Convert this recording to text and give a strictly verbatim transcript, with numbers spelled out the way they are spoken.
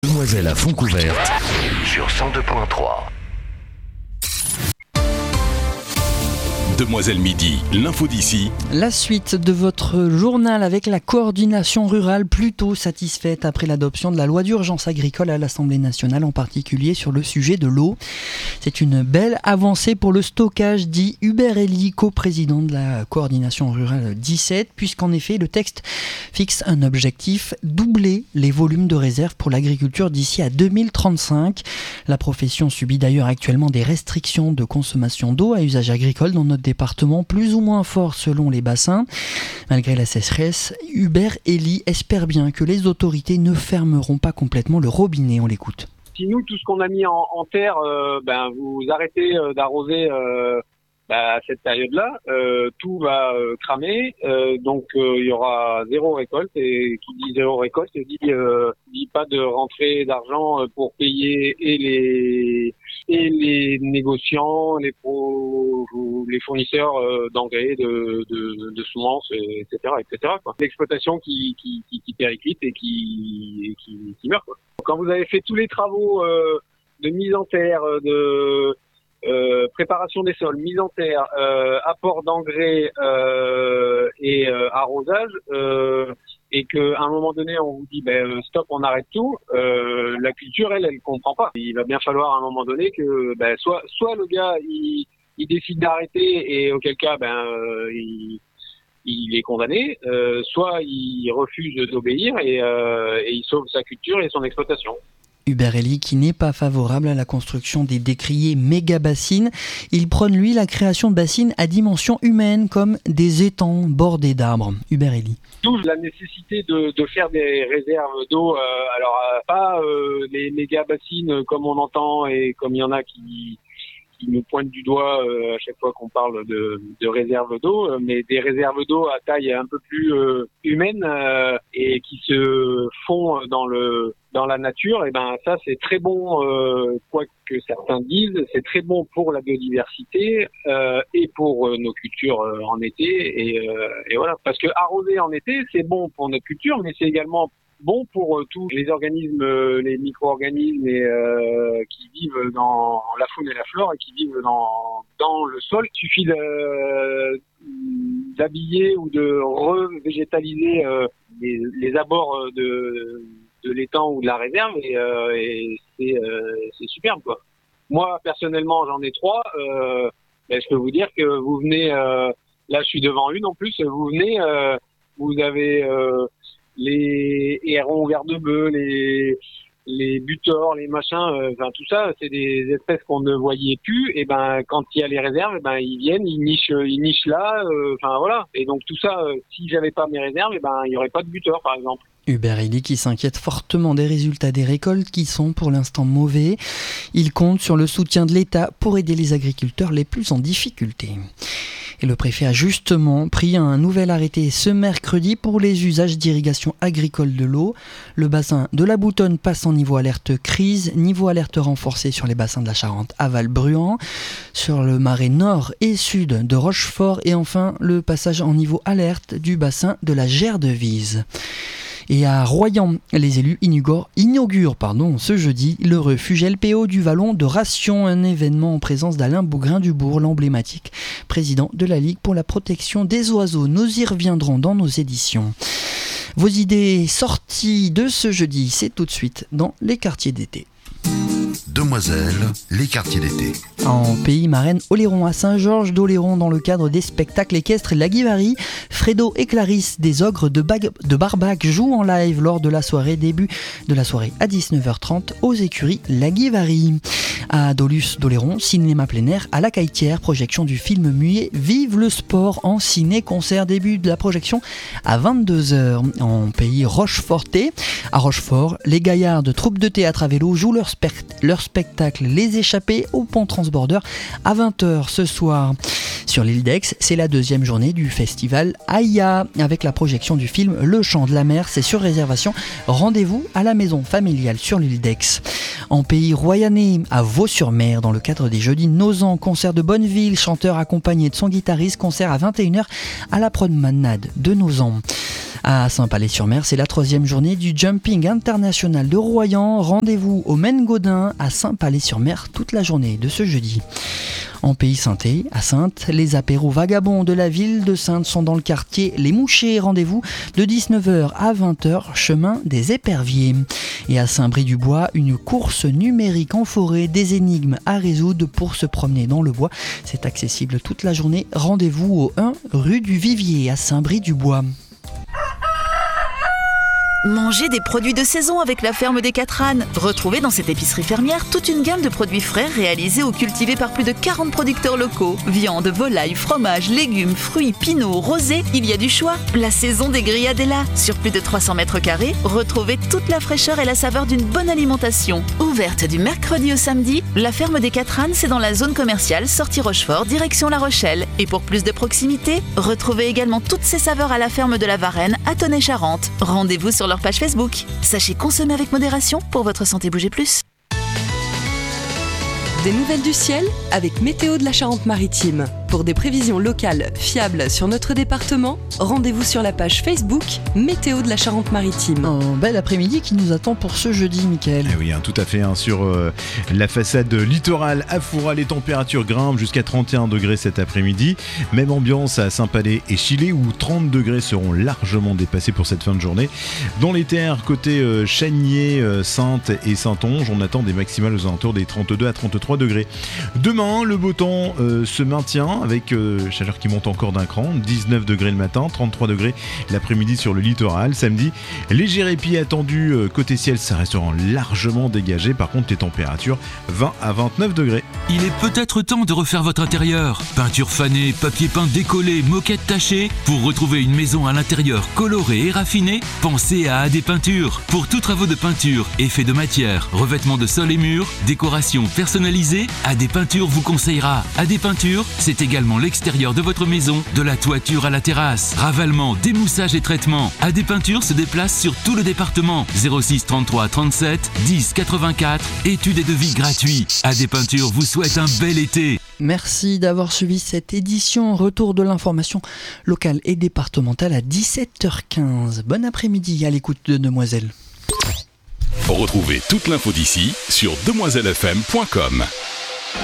Demoiselle à fond couverte sur cent deux point trois. Demoiselle Midi, l'info d'ici. La suite de votre journal avec la coordination rurale plutôt satisfaite après l'adoption de la loi d'urgence agricole à l'Assemblée nationale, en particulier sur le sujet de l'eau. C'est une belle avancée pour le stockage, dit Hubert Elie, coprésident de la coordination rurale dix-sept, puisqu'en effet le texte fixe un objectif: doubler les volumes de réserve pour l'agriculture d'ici à deux mille trente-cinq. La profession subit d'ailleurs actuellement des restrictions de consommation d'eau à usage agricole dans notre département, plus ou moins fort selon les bassins. Malgré la sécheresse, Hubert Elie espère bien que les autorités ne fermeront pas complètement le robinet. On l'écoute. Si nous, tout ce qu'on a mis en, en terre, euh, ben vous arrêtez euh, d'arroser euh, ben, à cette période-là, euh, tout va euh, cramer, euh, donc euh, il y aura zéro récolte, et qui dit zéro récolte, dit, euh, dit pas de rentrée d'argent pour payer et les et les négociants, les pro, les fournisseurs euh, d'engrais, de, de, de semences, et cetera, et cetera. Quoi. L'exploitation qui, qui, qui, qui périclite et qui, qui, qui meurt. Quoi. Quand vous avez fait tous les travaux euh, de mise en terre, de euh, préparation des sols, mise en terre, euh, apport d'engrais euh, et euh, arrosage, euh, et qu'à un moment donné on vous dit ben stop, on arrête tout, euh, la culture elle elle comprend pas. Il va bien falloir à un moment donné que ben soit soit le gars il, il décide d'arrêter, et auquel cas ben euh, il il est condamné, euh, soit il refuse d'obéir et, euh, et il sauve sa culture et son exploitation. Hubert Elie, qui n'est pas favorable à la construction des décriées méga-bassines, il prône lui la création de bassines à dimension humaine comme des étangs bordés d'arbres. Hubert Elie. D'où la nécessité de, de faire des réserves d'eau, euh, alors euh, pas euh, les méga-bassines comme on entend et comme il y en a qui qui nous pointent du doigt euh, à chaque fois qu'on parle de, de réserves d'eau, euh, mais des réserves d'eau à taille un peu plus euh, humaine euh, et qui se font dans le dans la nature. Et ben ça c'est très bon, euh, quoi que certains disent, c'est très bon pour la biodiversité euh, et pour euh, nos cultures euh, en été, et, euh, et voilà, parce que arroser en été c'est bon pour notre culture, mais c'est également bon pour euh, tous les organismes, euh, les micro-organismes et, euh, qui vivent dans la faune et la flore et qui vivent dans dans le sol. Il suffit de, d'habiller ou de revégétaliser euh, les, les abords de de l'étang ou de la réserve, et, euh, et c'est euh, c'est superbe quoi. Moi personnellement j'en ai trois. Euh, ben, je peux vous dire que vous venez, euh, là je suis devant une en plus. Vous venez, euh, vous avez euh, les hérons garde-bœufs, les les butors, les machins, euh, enfin tout ça, c'est des espèces qu'on ne voyait plus. Et ben quand il y a les réserves, et ben ils viennent, ils nichent, ils nichent là. Enfin euh, voilà. Et donc tout ça, euh, si j'avais pas mes réserves, et ben il y aurait pas de buteurs par exemple. Hubert Elie qui s'inquiète fortement des résultats des récoltes qui sont pour l'instant mauvais. Il compte sur le soutien de l'État pour aider les agriculteurs les plus en difficulté. Et le préfet a justement pris un nouvel arrêté ce mercredi pour les usages d'irrigation agricole de l'eau. Le bassin de la Boutonne passe en niveau alerte crise, niveau alerte renforcé sur les bassins de la Charente aval-Bruant, sur le marais nord et sud de Rochefort, et enfin le passage en niveau alerte du bassin de la Gère-de-Vise. Et à Royan, les élus inaugurent, inaugurent pardon, ce jeudi le refuge L P O du Vallon de Ration, un événement en présence d'Alain Bougrain-Dubourg, l'emblématique président de la Ligue pour la protection des oiseaux. Nous y reviendrons dans nos éditions. Vos idées sorties de ce jeudi, c'est tout de suite dans les quartiers d'été. Demoiselle, les quartiers d'été. En pays Marraine Oléron, à Saint-Georges d'Oléron, dans le cadre des spectacles équestres Laguivari, Fredo et Clarisse des Ogres de, Bag- de Barbac jouent en live lors de la soirée, début de la soirée à dix-neuf heures trente aux écuries Laguivari. À Dolus d'Oléron, cinéma plein air à la Caïtière, projection du film muet Vive le sport en ciné-concert, début de la projection à vingt-deux heures. En pays Rochefortais, à Rochefort, les gaillards de troupes de théâtre à vélo jouent leur, spect- leur spectacle Les Échappés au pont Transborder à vingt heures ce soir. Sur l'île d'Aix, c'est la deuxième journée du festival Aïa avec la projection du film Le Chant de la Mer. C'est sur réservation. Rendez-vous à la maison familiale sur l'île d'Aix. En pays royannais, à Vaux-sur-Mer, dans le cadre des Jeudis Nozan, concert de Bonneville, chanteur accompagné de son guitariste, concert à vingt et une heures à la promenade de Nozan. À Saint-Palais-sur-Mer, c'est la troisième journée du Jumping International de Royan. Rendez-vous au Maine Gaudin à Saint-Palais-sur-Mer toute la journée de ce jeudi. En Pays Sainté, à Saintes, les apéros vagabonds de la ville de Saintes sont dans le quartier Les Mouchers. Rendez-vous de dix-neuf heures à vingt heures, chemin des Éperviers. Et à Saint-Brie-du-Bois, une course numérique en forêt, des énigmes à résoudre pour se promener dans le bois. C'est accessible toute la journée. Rendez-vous au un rue du Vivier à Saint-Brie-du-Bois. Mangez des produits de saison avec la ferme des Quatre Ânes. Retrouvez dans cette épicerie fermière toute une gamme de produits frais réalisés ou cultivés par plus de quarante producteurs locaux. Viande, volaille, fromage, légumes, fruits, pinots, rosés, il y a du choix. La saison des grillades est là. Sur plus de trois cents mètres carrés, retrouvez toute la fraîcheur et la saveur d'une bonne alimentation. Ouverte du mercredi au samedi, la ferme des Quatre Ânes, c'est dans la zone commerciale Sortie Rochefort, direction La Rochelle. Et pour plus de proximité, retrouvez également toutes ces saveurs à la ferme de la Varenne à Tonnay-Charente. Rendez-vous sur leur page Facebook. Sachez consommer avec modération pour votre santé. Bougez plus. Des nouvelles du ciel avec Météo de la Charente-Maritime. Pour des prévisions locales fiables sur notre département, rendez-vous sur la page Facebook Météo de la Charente-Maritime. Un bel après-midi qui nous attend pour ce jeudi, Mickaël. Eh oui, hein, tout à fait. Hein, sur euh, la façade littorale à Fouras, les températures grimpent jusqu'à trente et un degrés cet après-midi. Même ambiance à Saint-Palais et Chilé où trente degrés seront largement dépassés pour cette fin de journée. Dans les terres, côté euh, Chagnier, euh, Saintes et Saintonge, on attend des maximales aux alentours des trente-deux à trente-trois degrés. Demain, le beau temps euh, se maintient avec euh, chaleur qui monte encore d'un cran, dix-neuf degrés le matin, trente-trois degrés l'après-midi sur le littoral. Samedi, léger répit attendu euh, côté ciel, ça restera largement dégagé. Par contre, les températures vingt à vingt-neuf degrés. Il est peut-être temps de refaire votre intérieur. Peinture fanée, papier peint décollé, moquette tachée. Pour retrouver une maison à l'intérieur colorée et raffinée, pensez à A D Peinture. Pour tous travaux de peinture, effets de matière, revêtement de sol et murs, décoration personnalisée, A D Peinture vous conseillera. A D Peinture, c'est également l'extérieur de votre maison, de la toiture à la terrasse. Ravalement, démoussage et traitement. A D Peinture se déplace sur tout le département. zéro six trente-trois trente-sept dix quatre-vingt-quatre. Études et devis gratuits. A D Peinture vous souhaite un bel été. Merci d'avoir suivi cette édition. Retour de l'information locale et départementale à dix-sept heures quinze. Bon après-midi à l'écoute de Demoiselle. Retrouvez toute l'info d'ici sur demoiselle f m point com.